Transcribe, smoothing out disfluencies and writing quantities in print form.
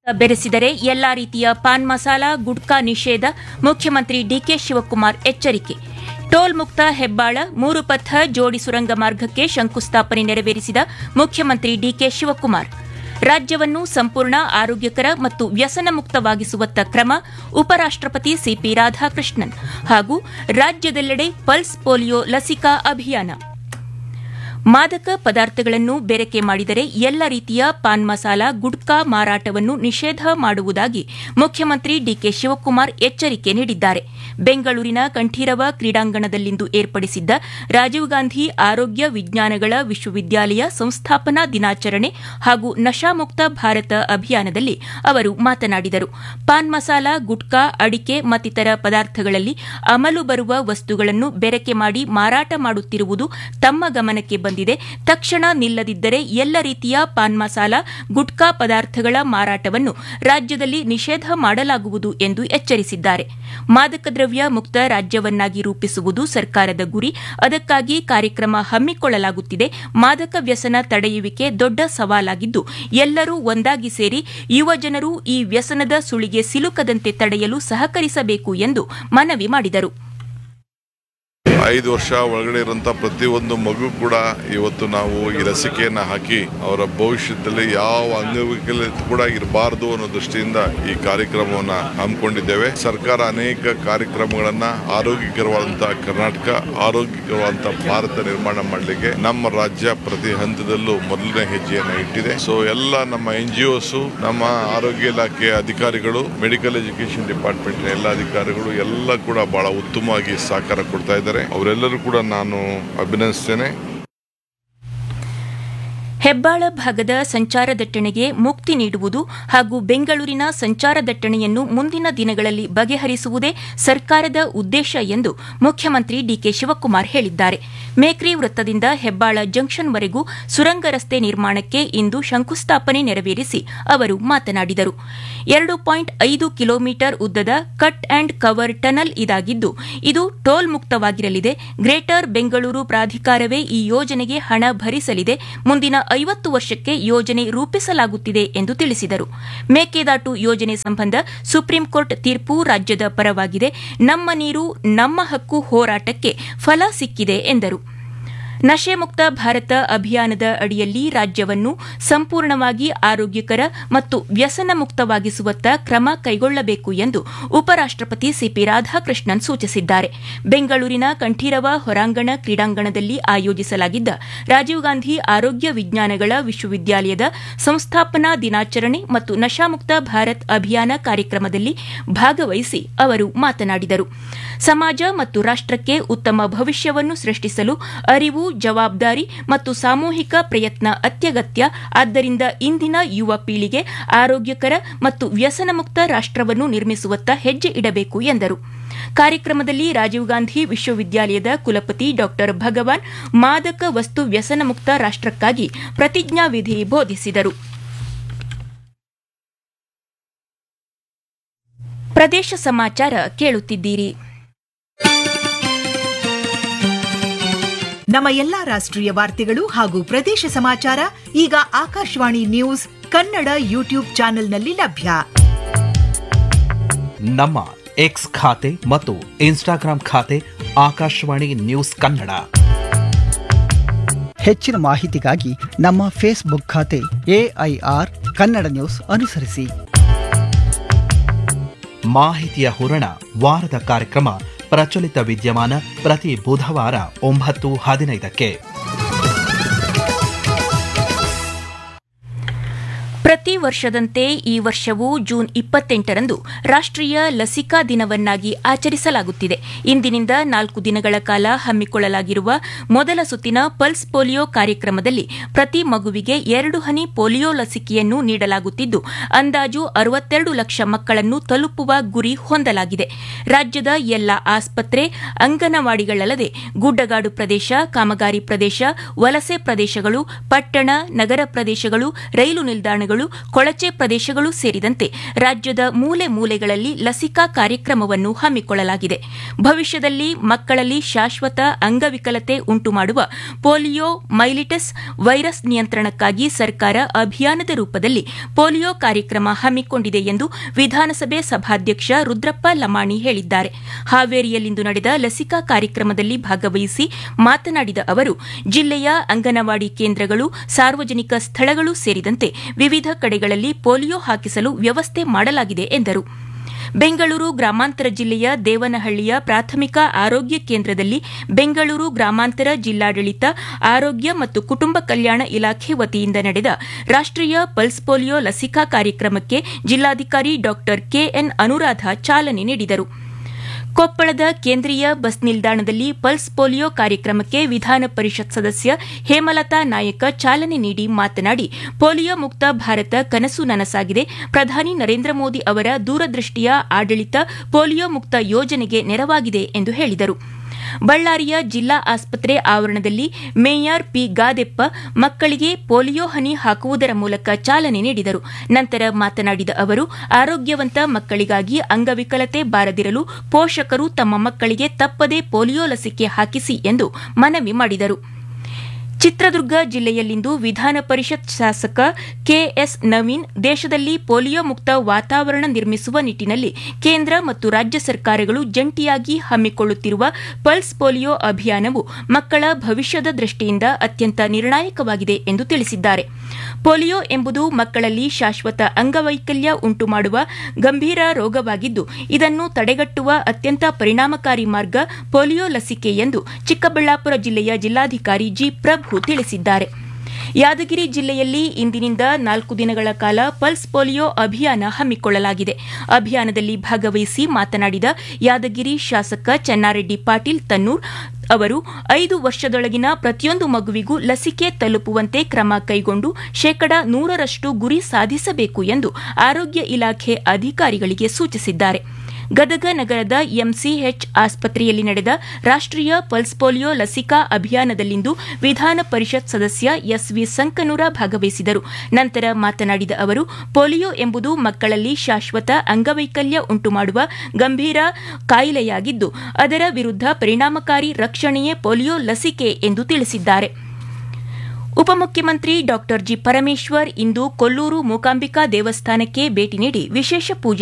ಬೆರೆಸಿದರೆ ಎಲ್ಲಾ ರೀತಿಯ ಪಾನ್ ಮಸಾಲ ಗುಟ್ಕಾ ನಿಷೇಧ ಮುಖ್ಯಮಂತ್ರಿ ಡಿಕೆ ಶಿವಕುಮಾರ್ ಎಚ್ಚರಿಕೆ. ಟೋಲ್ ಮುಕ್ತ ಹೆಬ್ಬಾಳ 3 ಪಥ ಜೋಡಿ ಸುರಂಗ ಮಾರ್ಗಕ್ಕೆ ಶಂಕುಸ್ಥಾಪನೆ ನೆರವೇರಿಸಿದ ಮುಖ್ಯಮಂತ್ರಿ ಡಿಕೆ ಶಿವಕುಮಾರ್. ರಾಜ್ಯವನ್ನು ಸಂಪೂರ್ಣ ಆರೋಗ್ಯಕರ ಮತ್ತು ವ್ಯಸನ ಮುಕ್ತವಾಗಿಸುವತ್ತ ಕ್ರಮ ಉಪರಾಷ್ಟಪತಿ ಸಿಪಿ ರಾಧಾಕೃಷ್ಣನ್ ಹಾಗೂ ರಾಜ್ಯದೆಲ್ಲೆಡೆ ಪಲ್ಸ್ ಪೋಲಿಯೋ ಲಸಿಕಾ ಅಭಿಯಾನ. ಮಾದಕ ಪದಾರ್ಥಗಳನ್ನು ಬೆರಕೆ ಮಾಡಿದರೆ ಎಲ್ಲ ರೀತಿಯ ಪಾನ್ ಮಸಾಲ ಗುಟ್ಕಾ ಮಾರಾಟವನ್ನು ನಿಷೇಧ ಮಾಡುವುದಾಗಿ ಮುಖ್ಯಮಂತ್ರಿ ಡಿಕೆ ಶಿವಕುಮಾರ್ ಎಚ್ಚರಿಕೆ ನೀಡಿದ್ದಾರೆ. ಬೆಂಗಳೂರಿನ ಕಂಠೀರವ ಕ್ರೀಡಾಂಗಣದಲ್ಲಿಂದು ಏರ್ಪಡಿಸಿದ್ದ ರಾಜೀವ್ ಗಾಂಧಿ ಆರೋಗ್ಯ ವಿಜ್ಞಾನಗಳ ವಿಶ್ವವಿದ್ಯಾಲಯ ಸಂಸ್ಥಾಪನಾ ದಿನಾಚರಣೆ ಹಾಗೂ ನಶಾಮುಕ್ತ ಭಾರತ ಅಭಿಯಾನದಲ್ಲಿ ಅವರು ಮಾತನಾಡಿದರು. ಪಾನ್ ಮಸಾಲ ಗುಟ್ಕಾ ಅಡಿಕೆ ಮತ್ತಿತರ ಪದಾರ್ಥಗಳಲ್ಲಿ ಅಮಲು ಬರುವ ವಸ್ತುಗಳನ್ನು ಬೆರಕೆ ಮಾಡಿ ಮಾರಾಟ ಮಾಡುತ್ತಿರುವುದು ತಮ್ಮ ಗಮನಕ್ಕೆ ಬಂದಿದೆ. ತಕ್ಷಣ ನಿಲ್ಲದಿದ್ದರೆ ಎಲ್ಲ ರೀತಿಯ ಪಾನ್ ಮಸಾಲ ಗುಟ್ಕಾ ಪದಾರ್ಥಗಳ ಮಾರಾಟವನ್ನು ರಾಜ್ಯದಲ್ಲಿ ನಿಷೇಧ ಮಾಡಲಾಗುವುದು ಎಂದು ಎಚ್ಚರಿಸಿದ್ದಾರೆ. ಮಾದಕ ದ್ರವ್ಯ ಮುಕ್ತ ರಾಜ್ಯವನ್ನಾಗಿ ರೂಪಿಸುವುದು ಸರ್ಕಾರದ ಗುರಿ. ಅದಕ್ಕಾಗಿ ಕಾರ್ಯಕ್ರಮ ಹಮ್ಮಿಕೊಳ್ಳಲಾಗುತ್ತಿದೆ. ಮಾದಕ ವ್ಯಸನ ತಡೆಯುವಿಕೆ ದೊಡ್ಡ ಸವಾಲಾಗಿದ್ದು ಎಲ್ಲರೂ ಒಂದಾಗಿ ಸೇರಿ ಯುವ ಜನರು ಈ ವ್ಯಸನದ ಸುಳಿಗೆ ಸಿಲುಕದಂತೆ ತಡೆಯಲು ಸಹಕರಿಸಬೇಕು ಎಂದು ಮನವಿ ಮಾಡಿದರು. 5 ವರ್ಷ ಒಳಗಡೆ ಇರುವಂತ ಪ್ರತಿಯೊಂದು ಮಗು ಕೂಡ ಇವತ್ತು ನಾವು ಈ ಲಸಿಕೆಯನ್ನು ಹಾಕಿ ಅವರ ಭವಿಷ್ಯದಲ್ಲಿ ಯಾವ ಅಂಗವೈಕಲ್ಯ ಕೂಡ ಇರಬಾರದು ಅನ್ನೋ ದೃಷ್ಟಿಯಿಂದ ಈ ಕಾರ್ಯಕ್ರಮವನ್ನ ಹಮ್ಮಿಕೊಂಡಿದ್ದೇವೆ. ಸರ್ಕಾರ ಅನೇಕ ಕಾರ್ಯಕ್ರಮಗಳನ್ನ ಆರೋಗ್ಯಕರವಾದಂತಹ ಕರ್ನಾಟಕ, ಆರೋಗ್ಯಕರವಾದಂತಹ ಭಾರತ ನಿರ್ಮಾಣ ಮಾಡಲಿಕ್ಕೆ ನಮ್ಮ ರಾಜ್ಯ ಪ್ರತಿ ಹಂತದಲ್ಲೂ ಮೊದಲನೇ ಹೆಜ್ಜೆಯನ್ನು ಇಟ್ಟಿದೆ. ಸೊ ಎಲ್ಲ ನಮ್ಮ NGOs, ನಮ್ಮ ಆರೋಗ್ಯ ಇಲಾಖೆಯ ಅಧಿಕಾರಿಗಳು, ಮೆಡಿಕಲ್ ಎಜುಕೇಶನ್ ಡಿಪಾರ್ಟ್ಮೆಂಟ್ನ ಎಲ್ಲ ಅಧಿಕಾರಿಗಳು ಎಲ್ಲ ಕೂಡ ಬಹಳ ಉತ್ತಮವಾಗಿ ಸಹಕಾರ ಕೊಡ್ತಾ ಇದ್ದಾರೆ. ಅವರೆಲ್ಲರೂ ಕೂಡ ನಾನು ಅಭಿನಂದಿಸ್ತೇನೆ. ಹೆಬ್ಬಾಳ ಭಾಗದ ಸಂಚಾರ ದಟ್ಟಣೆಗೆ ಮುಕ್ತಿ ನೀಡುವುದು ಹಾಗೂ ಬೆಂಗಳೂರಿನ ಸಂಚಾರ ದಟ್ಟಣೆಯನ್ನು ಮುಂದಿನ ದಿನಗಳಲ್ಲಿ ಬಗೆಹರಿಸುವುದೇ ಸರ್ಕಾರದ ಉದ್ದೇಶ ಎಂದು ಮುಖ್ಯಮಂತ್ರಿ ಡಿಕೆ ಶಿವಕುಮಾರ್ ಹೇಳಿದ್ದಾರೆ. ಮೇಕ್ರಿ ವೃತ್ತದಿಂದ ಹೆಬ್ಬಾಳ ಜಂಕ್ಷನ್ವರೆಗೂ ಸುರಂಗ ರಸ್ತೆ ನಿರ್ಮಾಣಕ್ಕೆ ಇಂದು ಶಂಕುಸ್ಥಾಪನೆ ನೆರವೇರಿಸಿ ಅವರು ಮಾತನಾಡಿದರು. 2.5 ಕಿಲೋಮೀಟರ್ ಉದ್ದದ ಕಟ್ ಅಂಡ್ ಕವರ್ ಟನಲ್ ಇದಾಗಿದ್ದು ಇದು ಟೋಲ್ ಮುಕ್ತವಾಗಿರಲಿದೆ. ಗ್ರೇಟರ್ ಬೆಂಗಳೂರು ಪ್ರಾಧಿಕಾರವೇ ಈ ಯೋಜನೆಗೆ ಹಣ ಭರಿಸಲಿದೆ. ಮುಂದಿನ 50 ವರ್ಷಕ್ಕೆ ಯೋಜನೆ ರೂಪಿಸಲಾಗುತ್ತಿದೆ ಎಂದು ತಿಳಿಸಿದರು. ಮೇಕೆದಾಟು ಯೋಜನೆ ಸಂಬಂಧ ಸುಪ್ರೀಂ ಕೋರ್ಟ್ ತೀರ್ಪು ರಾಜ್ಯದ ಪರವಾಗಿದೆ. ನಮ್ಮ ನೀರು ನಮ್ಮ ಹಕ್ಕು ಹೋರಾಟಕ್ಕೆ ಫಲ ಸಿಕ್ಕಿದೆ ಎಂದರು. ನಶೆ ಮುಕ್ತ ಭಾರತ ಅಭಿಯಾನದ ಅಡಿಯಲ್ಲಿ ರಾಜ್ಯವನ್ನು ಸಂಪೂರ್ಣವಾಗಿ ಆರೋಗ್ಯಕರ ಮತ್ತು ವ್ಯಸನ ಮುಕ್ತವಾಗಿಸುವತ್ತ ಕ್ರಮ ಕೈಗೊಳ್ಳಬೇಕು ಎಂದು ಉಪರಾಷ್ಟಪತಿ ಸಿಪಿ ರಾಧಾಕೃಷ್ಣನ್ ಸೂಚಿಸಿದ್ದಾರೆ. ಬೆಂಗಳೂರಿನ ಕಂಠೀರವ ಹೊರಾಂಗಣ ಕ್ರೀಡಾಂಗಣದಲ್ಲಿ ಆಯೋಜಿಸಲಾಗಿದ್ದ ರಾಜೀವ್ ಗಾಂಧಿ ಆರೋಗ್ಯ ವಿಜ್ಞಾನಗಳ ವಿಶ್ವವಿದ್ಯಾಲಯದ ಸಂಸ್ಥಾಪನಾ ದಿನಾಚರಣೆ ಮತ್ತು ನಶಾಮುಕ್ತ ಭಾರತ್ ಅಭಿಯಾನ ಕಾರ್ಯಕ್ರಮದಲ್ಲಿ ಭಾಗವಹಿಸಿ ಅವರು ಮಾತನಾಡಿದರು. ಸಮಾಜ ಮತ್ತು ರಾಷ್ಟಕ್ಕೆ ಉತ್ತಮ ಭವಿಷ್ಯವನ್ನು ಸೃಷ್ಟಿಸಲು ಅರಿವು, ಜವಾಬ್ದಾರಿ ಮತ್ತು ಸಾಮೂಹಿಕ ಪ್ರಯತ್ನ ಅತ್ಯಗತ್ಯ. ಆದ್ದರಿಂದ ಇಂದಿನ ಯುವ ಪೀಳಿಗೆ ಆರೋಗ್ಯಕರ ಮತ್ತು ವ್ಯಸನಮುಕ್ತ ರಾಷ್ಟವನ್ನು ನಿರ್ಮಿಸುವತ್ತ ಹೆಜ್ಜೆ ಇಡಬೇಕು ಎಂದರು. ಕಾರ್ಯಕ್ರಮದಲ್ಲಿ ರಾಜೀವ್ ಗಾಂಧಿ ವಿಶ್ವವಿದ್ಯಾಲಯದ ಕುಲಪತಿ ಡಾ ಭಗವಾನ್ ಮಾದಕ ವಸ್ತು ವ್ಯಸನಮುಕ್ತ ರಾಷ್ಟಕ್ಕಾಗಿ ಪ್ರತಿಜ್ಞಾವಿಧಿ ಬೋಧಿಸಿದರು. ಪ್ರದೇಶ ಸಮಾಚಾರ ಕೇಳುತ್ತಿದ್ದೀರಿ. ನಮ್ಮ ಎಲ್ಲಾ ರಾಷ್ಟ್ರೀಯ ವಾರ್ತೆಗಳು ಹಾಗೂ ಪ್ರದೇಶ ಸಮಾಚಾರ ಈಗ ಆಕಾಶವಾಣಿ ನ್ಯೂಸ್ ಕನ್ನಡ ಯೂಟ್ಯೂಬ್ ಚಾನೆಲ್ನಲ್ಲಿ ಲಭ್ಯ. ನಮ್ಮ ಎಕ್ಸ್ ಖಾತೆ ಮತ್ತು ಇನ್ಸ್ಟಾಗ್ರಾಂ ಖಾತೆ ಆಕಾಶವಾಣಿ ನ್ಯೂಸ್ ಕನ್ನಡ. ಹೆಚ್ಚಿನ ಮಾಹಿತಿಗಾಗಿ ನಮ್ಮ ಫೇಸ್ಬುಕ್ ಖಾತೆ AIR ಕನ್ನಡ ನ್ಯೂಸ್ ಅನುಸರಿಸಿ. ಮಾಹಿತಿಯ ಹೂರಣ ವಾರದ ಕಾರ್ಯಕ್ರಮ ಪ್ರಚಲಿತ ವಿದ್ಯಮಾನ ಪ್ರತಿ ಬುಧವಾರ 9:15ಕ್ಕೆ. ಪ್ರತಿ ವರ್ಷದಂತೆ ಈ ವರ್ಷವೂ ಜೂನ್ 28ರಂದು ರಾಷ್ಟ್ರೀಯ ಲಸಿಕಾ ದಿನವನ್ನಾಗಿ ಆಚರಿಸಲಾಗುತ್ತಿದೆ. ಇಂದಿನಿಂದ 4 ದಿನಗಳ ಕಾಲ ಹಮ್ಮಿಕೊಳ್ಳಲಾಗಿರುವ ಮೊದಲ ಸುತ್ತಿನ ಪಲ್ಸ್ ಪೋಲಿಯೋ ಕಾರ್ಯಕ್ರಮದಲ್ಲಿ ಪ್ರತಿ ಮಗುವಿಗೆ 2 ಹನಿ ಪೋಲಿಯೋ ಲಸಿಕೆಯನ್ನು ನೀಡಲಾಗುತ್ತಿದ್ದು ಅಂದಾಜು 62 ಲಕ್ಷ ಮಕ್ಕಳನ್ನು ತಲುಪುವ ಗುರಿ ಹೊಂದಲಾಗಿದೆ. ರಾಜ್ಯದ ಎಲ್ಲ ಆಸ್ಪತ್ರೆ, ಅಂಗನವಾಡಿಗಳಲ್ಲದೆ ಗುಡ್ಡಗಾಡು ಪ್ರದೇಶ, ಕಾಮಗಾರಿ ಪ್ರದೇಶ, ವಲಸೆ ಪ್ರದೇಶಗಳು, ಪಟ್ಟಣ, ನಗರ ಪ್ರದೇಶಗಳು, ರೈಲು ನಿಲ್ದಾಣಗಳು ಪಟ್ಟಣಗಳು ಕೊಳಚೆ ಪ್ರದೇಶಗಳು ಸೇರಿದಂತೆ ರಾಜ್ಯದ ಮೂಲೆ ಮೂಲೆಗಳಲ್ಲಿ ಲಸಿಕಾ ಕಾರ್ಯಕ್ರಮವನ್ನು ಹಮ್ಮಿಕೊಳ್ಳಲಾಗಿದೆ. ಭವಿಷ್ಯದಲ್ಲಿ ಮಕ್ಕಳಲ್ಲಿ ಶಾಶ್ವತ ಅಂಗವಿಕಲತೆ ಉಂಟುಮಾಡುವ ಪೋಲಿಯೋ ಮೈಲಿಟಸ್ ವೈರಸ್ ನಿಯಂತ್ರಣಕ್ಕಾಗಿ ಸರ್ಕಾರ ಅಭಿಯಾನದ ರೂಪದಲ್ಲಿ ಪೋಲಿಯೋ ಕಾರ್ಯಕ್ರಮ ಹಮ್ಮಿಕೊಂಡಿದೆ ಎಂದು ವಿಧಾನಸಭೆ ಸಭಾಧ್ಯಕ್ಷ ರುದ್ರಪ್ಪ ಲಮಾಣಿ ಹೇಳಿದ್ದಾರೆ. ಹಾವೇರಿಯಲ್ಲಿಂದು ನಡೆದ ಲಸಿಕಾ ಕಾರ್ಯಕ್ರಮದಲ್ಲಿ ಭಾಗವಹಿಸಿ ಮಾತನಾಡಿದ ಅವರು, ಜಿಲ್ಲೆಯ ಅಂಗನವಾಡಿ ಕೇಂದ್ರಗಳು, ಸಾರ್ವಜನಿಕ ಸ್ಥಳಗಳು ಸೇರಿದಂತೆ ವಿವಿಧ ಕಡೆಗಳಲ್ಲಿ ಪೋಲಿಯೋ ಹಾಕಿಸಲು ವ್ಯವಸ್ಥೆ ಮಾಡಲಾಗಿದೆ ಎಂದರು. ಬೆಂಗಳೂರು ಗ್ರಾಮಾಂತರ ಜಿಲ್ಲೆಯ ದೇವನಹಳ್ಳಿಯ ಪ್ರಾಥಮಿಕ ಆರೋಗ್ಯ ಕೇಂದ್ರದಲ್ಲಿ ಬೆಂಗಳೂರು ಗ್ರಾಮಾಂತರ ಜಿಲ್ಲಾಡಳಿತ ಆರೋಗ್ಯ ಮತ್ತು ಕುಟುಂಬ ಕಲ್ಯಾಣ ಇಲಾಖೆ ವತಿಯಿಂದ ನಡೆದ ರಾಷ್ಟೀಯ ಪಲ್ಸ್ ಪೋಲಿಯೋ ಲಸಿಕಾ ಕಾರ್ಯಕ್ರಮಕ್ಕೆ ಜಿಲ್ಲಾಧಿಕಾರಿ ಡಾ ಕೆಎನ್ ಅನುರಾಧ ಚಾಲನೆ ನೀಡಿದರು. ಕೊಪ್ಪಳದ ಕೇಂದ್ರೀಯ ಬಸ್ ನಿಲ್ದಾಣದಲ್ಲಿ ಪಲ್ಸ್ ಪೋಲಿಯೋ ಕಾರ್ಯಕ್ರಮಕ್ಕೆ ವಿಧಾನ ಪರಿಷತ್ ಸದಸ್ಯ ಹೇಮಲತಾ ನಾಯಕ ಚಾಲನೆ ನೀಡಿ ಮಾತನಾಡಿ, ಪೋಲಿಯೋ ಮುಕ್ತ ಭಾರತ ಕನಸು ನನಸಾಗಿದೆ. ಪ್ರಧಾನಿ ನರೇಂದ್ರ ಮೋದಿ ಅವರ ದೂರದೃಷ್ಟಿಯ ಆಡಳಿತ ಪೋಲಿಯೋ ಮುಕ್ತ ಯೋಜನೆಗೆ ನೆರವಾಗಿದೆ ಎಂದು ಹೇಳಿದರು. ಬಳ್ಳಾರಿಯ ಜಿಲ್ಲಾ ಆಸ್ಪತ್ರೆ ಆವರಣದಲ್ಲಿ ಮೇಯರ್ ಪಿ ಗಾದೆಪ್ಪ ಮಕ್ಕಳಿಗೆ ಪೋಲಿಯೋ ಹನಿ ಹಾಕುವುದರ ಮೂಲಕ ಚಾಲನೆ ನೀಡಿದರು. ನಂತರ ಮಾತನಾಡಿದ ಅವರು, ಆರೋಗ್ಯವಂತ ಮಕ್ಕಳಿಗಾಗಿ ಅಂಗವಿಕಲತೆ ಬಾರದಿರಲು ಪೋಷಕರು ತಮ್ಮ ಮಕ್ಕಳಿಗೆ ತಪ್ಪದೇ ಪೋಲಿಯೋ ಲಸಿಕೆ ಹಾಕಿಸಿ ಎಂದು ಮನವಿ ಮಾಡಿದರು. ಚಿತ್ರದುರ್ಗ ಜಿಲ್ಲೆಯಲ್ಲಿಂದು ವಿಧಾನ ಪರಿಷತ್ ಶಾಸಕ ಕೆಎಸ್ ನವೀನ್ ದೇಶದಲ್ಲಿ ಪೋಲಿಯೋ ಮುಕ್ತ ವಾತಾವರಣ ನಿರ್ಮಿಸುವ ನಿಟ್ಟಿನಲ್ಲಿ ಕೇಂದ್ರ ಮತ್ತು ರಾಜ್ಯ ಸರ್ಕಾರಗಳು ಜಂಟಿಯಾಗಿ ಹಮ್ಮಿಕೊಳ್ಳುತ್ತಿರುವ ಪಲ್ಸ್ ಪೋಲಿಯೋ ಅಭಿಯಾನವು ಮಕ್ಕಳ ಭವಿಷ್ಯದ ದೃಷ್ಟಿಯಿಂದ ಅತ್ಯಂತ ನಿರ್ಣಾಯಕವಾಗಿದೆ ಎಂದು ತಿಳಿಸಿದ್ದಾರೆ. ಪೋಲಿಯೋ ಎಂಬುದು ಮಕ್ಕಳಲ್ಲಿ ಶಾಶ್ವತ ಅಂಗವೈಕಲ್ಯ ಉಂಟುಮಾಡುವ ಗಂಭೀರ ರೋಗವಾಗಿದ್ದು, ಇದನ್ನು ತಡೆಗಟ್ಟುವ ಅತ್ಯಂತ ಪರಿಣಾಮಕಾರಿ ಮಾರ್ಗ ಪೋಲಿಯೋ ಲಸಿಕೆ ಎಂದು ಚಿಕ್ಕಬಳ್ಳಾಪುರ ಜಿಲ್ಲೆಯ ಜಿಲ್ಲಾಧಿಕಾರಿ ಜಿ ಪ್ರಭು ತಿಳಿಸಿದ್ದಾರೆ. ಯಾದಗಿರಿ ಜಿಲ್ಲೆಯಲ್ಲಿ ಇಂದಿನಿಂದ 4 ದಿನಗಳ ಕಾಲ ಪಲ್ಸ್ ಪೋಲಿಯೋ ಅಭಿಯಾನ ಹಮ್ಮಿಕೊಳ್ಳಲಾಗಿದೆ. ಅಭಿಯಾನದಲ್ಲಿ ಭಾಗವಹಿಸಿ ಮಾತನಾಡಿದ ಯಾದಗಿರಿ ಶಾಸಕ ಚೆನ್ನಾರೆಡ್ಡಿ ಪಾಟೀಲ್ ತನ್ನೂರ್ ಅವರು, 5 ವರ್ಷದೊಳಗಿನ ಪ್ರತಿಯೊಂದು ಮಗುವಿಗೂ ಲಸಿಕೆ ತಲುಪುವಂತೆ ಕ್ರಮ ಕೈಗೊಂಡು 100% ಗುರಿ ಸಾಧಿಸಬೇಕು ಎಂದು ಆರೋಗ್ಯ ಇಲಾಖೆ ಅಧಿಕಾರಿಗಳಿಗೆ ಸೂಚಿಸಿದ್ದಾರೆ. ಗದಗ ನಗರದ ಎಂಸಿಎಚ್ ಆಸ್ಪತ್ರೆಯಲ್ಲಿ ನಡೆದ ರಾಷ್ಟೀಯ ಪಲ್ಸ್ ಪೋಲಿಯೋ ಲಸಿಕಾ ಅಭಿಯಾನದಲ್ಲಿಂದು ವಿಧಾನ ಪರಿಷತ್ ಸದಸ್ಯ ಎಸ್ವಿ ಸಂಕನೂರ ಭಾಗವಹಿಸಿದರು. ನಂತರ ಮಾತನಾಡಿದ ಅವರು, ಪೋಲಿಯೋ ಎಂಬುದು ಮಕ್ಕಳಲ್ಲಿ ಶಾಶ್ವತ ಅಂಗವೈಕಲ್ಯ ಉಂಟುಮಾಡುವ ಗಂಭೀರ ಕಾಯಿಲೆಯಾಗಿದ್ದು, ಅದರ ವಿರುದ್ಧ ಪರಿಣಾಮಕಾರಿ ರಕ್ಷಣೆಯೇ ಪೋಲಿಯೋ ಲಸಿಕೆ ಎಂದು ತಿಳಿಸಿದ್ದಾರೆ. ಉಪಮುಖ್ಯಮಂತ್ರಿ ಡಾ ಜಿ ಪರಮೇಶ್ವರ್ ಇಂದು ಕೊಲ್ಲೂರು ಮೂಕಾಂಬಿಕಾ ದೇವಸ್ಥಾನಕ್ಕೆ ಭೇಟಿ ನೀಡಿ ವಿಶೇಷ ಪೂಜೆ